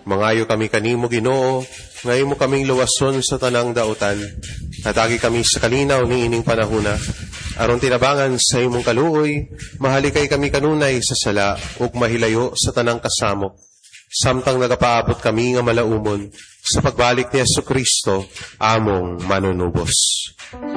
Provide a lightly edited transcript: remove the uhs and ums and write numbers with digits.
Mangayo kami kanimo Ginoo, ngayon mo kaming luwason sa tanang dautan, at agi kami sa kalinaw ni ining panahuna. Aron tinabangan sa imong kaluoy, mahalikay kami kanunay sa sala, ug mahilayo sa tanang kasamok. Samtang nagapaabot kami nga malaumon, sa pagbalik ni Jesucristo, among manunubos.